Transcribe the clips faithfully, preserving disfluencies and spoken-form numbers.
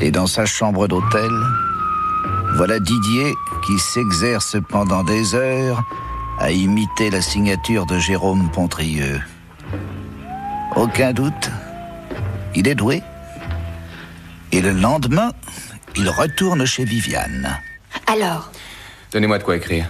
Et dans sa chambre d'hôtel, voilà Didier qui s'exerce pendant des heures à imiter la signature de Jérôme Pontrieux. Aucun doute, il est doué. Et le lendemain, il retourne chez Viviane. Alors ? Donnez-moi de quoi écrire.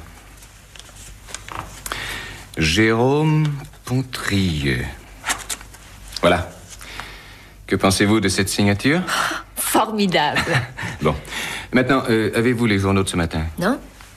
Jérôme Pontrieux. Voilà. Que pensez-vous de cette signature ? Formidable. Bon. Maintenant, euh, avez-vous les journaux de ce matin ? Non ?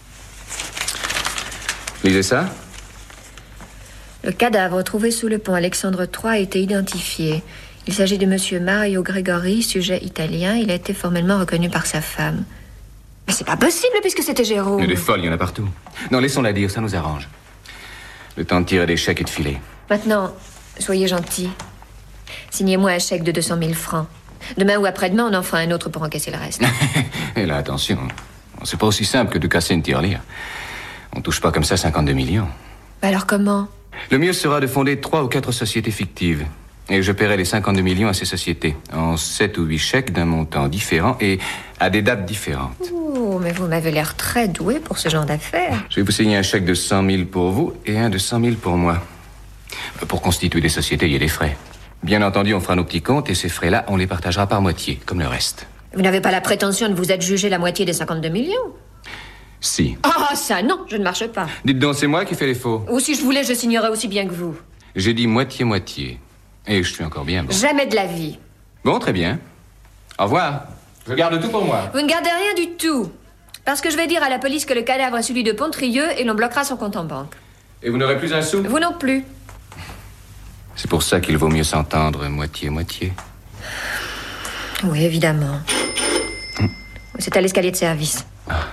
Lisez ça. Le cadavre trouvé sous le pont Alexandre trois a été identifié. Il s'agit de monsieur Mario Gregori, sujet italien. Il a été formellement reconnu par sa femme. Mais c'est pas possible puisque c'était Jérôme. Il y a des folles, il y en a partout. Non, laissons-la dire, ça nous arrange. Le temps de tirer des chèques et de filer. Maintenant, soyez gentil. Signez-moi un chèque de deux cent mille francs. Demain ou après-demain, on en fera un autre pour encaisser le reste. Et là, attention. C'est pas aussi simple que de casser une tirelire. On touche pas comme ça cinquante-deux millions. Bah alors comment ? Le mieux sera de fonder trois ou quatre sociétés fictives. Et je paierai les cinquante-deux millions à ces sociétés. En sept ou huit chèques d'un montant différent et à des dates différentes. Oh, mais vous m'avez l'air très doué pour ce genre d'affaires. Je vais vous signer un chèque de cent mille pour vous et un de cent mille pour moi. Pour constituer des sociétés, il y a des frais. Bien entendu, on fera nos petits comptes et ces frais-là, on les partagera par moitié, comme le reste. Vous n'avez pas la prétention de vous adjuger la moitié des cinquante-deux millions ? Si. Ah, ça, non, je ne marche pas. Dites donc, c'est moi qui fais les faux. Ou si je voulais, je signerais aussi bien que vous. J'ai dit moitié-moitié. Et je suis encore bien bon. Jamais de la vie. Bon, très bien. Au revoir. Je garde tout pour moi. Vous ne gardez rien du tout. Parce que je vais dire à la police que le cadavre est celui de Pontrieux et l'on bloquera son compte en banque. Et vous n'aurez plus un sou ? Vous non plus. C'est pour ça qu'il vaut mieux s'entendre moitié-moitié. Oui, évidemment. Hum. C'est à l'escalier de service. Ah.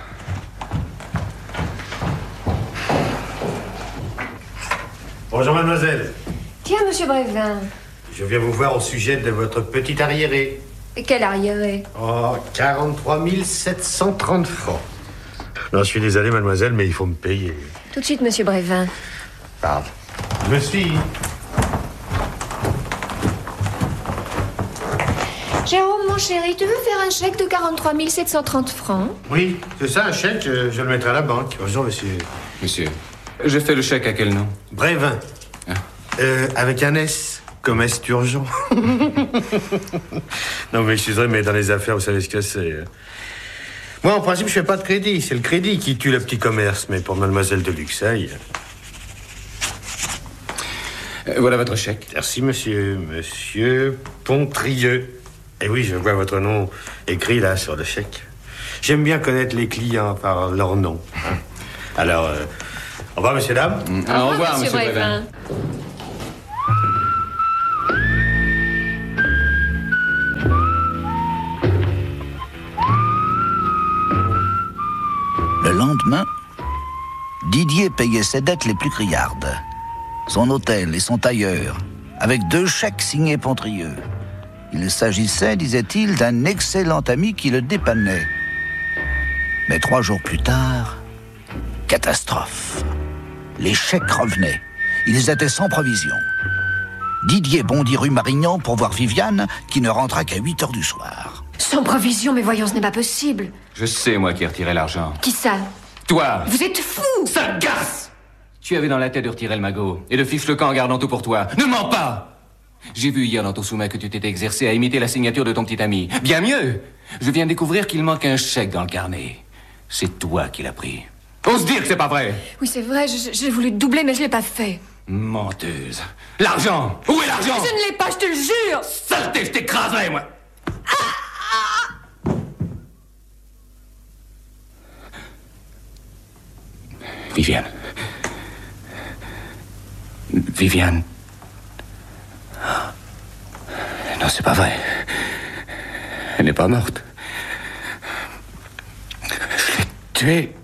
Bonjour, mademoiselle. Tiens, monsieur Brévin. Je viens vous voir au sujet de votre petit arriéré. Et quel arriéré ? Oh, quarante-trois mille sept cent trente francs. Non, je suis désolé, mademoiselle, mais il faut me payer. Tout de suite, monsieur Brévin. Pardon. Je me suis... Jérôme, mon chéri, tu veux faire un chèque de quarante-trois mille sept cent trente francs ? Oui, c'est ça, un chèque, je, je le mettrai à la banque. Bonjour, monsieur. Monsieur, je fais le chèque à quel nom ? Brévin. Ah. Euh, avec un S, comme est urgent. Non, mais je suis vrai, mais dans les affaires, vous savez ce que c'est. Moi, en principe, je fais pas de crédit. C'est le crédit qui tue le petit commerce. Mais pour mademoiselle de Luxeuil... Euh, voilà votre chèque. Merci, monsieur. Monsieur Pontrieux. Et oui, je vois votre nom écrit là sur le chèque. J'aime bien connaître les clients par leur nom. Hein. Alors, euh, au revoir, messieurs, dames. Mmh. Au revoir, monsieur Brévin. Le lendemain, Didier payait ses dettes les plus criardes. Son hôtel et son tailleur, avec deux chèques signés Pontrieux. Il s'agissait, disait-il, d'un excellent ami qui le dépannait. Mais trois jours plus tard, catastrophe. Les chèques revenaient. Ils étaient sans provision. Didier bondit rue Marignan pour voir Viviane, qui ne rentra qu'à huit heures du soir. Sans provision, mais voyons, ce n'est pas possible. Je sais, moi, qui ai retiré l'argent. Qui ça ? Toi ! Vous êtes fou ! Sale garce ! Tu avais dans la tête de retirer le magot et de fiche le camp en gardant tout pour toi. Ne mens pas! J'ai vu hier dans ton sous-main que tu t'étais exercé à imiter la signature de ton petit ami. Bien mieux! Je viens de découvrir qu'il manque un chèque dans le carnet. C'est toi qui l'as pris. Ose dire que c'est pas vrai! Oui, c'est vrai, je- j'ai voulu te doubler, mais je l'ai pas fait. Menteuse. L'argent! Où est l'argent? Je ne l'ai pas, je te le jure! Saleté, je t'écraserai, moi! Viviane. Viviane. Non, c'est pas vrai. Elle n'est pas morte. Je l'ai tuée.